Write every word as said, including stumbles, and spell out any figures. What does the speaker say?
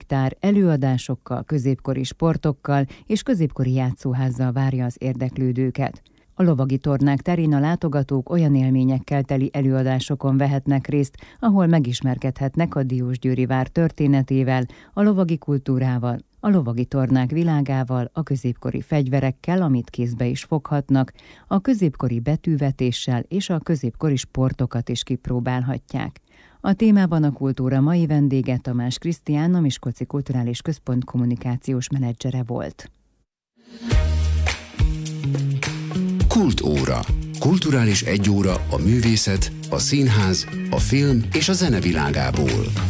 könyvtár előadásokkal, középkori sportokkal és középkori játszóházzal várja az érdeklődőket. A lovagi tornák terén a látogatók olyan élményekkel teli előadásokon vehetnek részt, ahol megismerkedhetnek a Diósgyőri vár történetével, a lovagi kultúrával, a lovagi tornák világával, a középkori fegyverekkel, amit kézbe is foghatnak, a középkori betűvetéssel és a középkori sportokat is kipróbálhatják. A témában a kultúra mai vendége Tamás Krisztián, a Miskolci Kulturális Központ kommunikációs menedzsere volt. Kultóra. Kulturális egyóra a művészet, a színház, a film és a zene világából.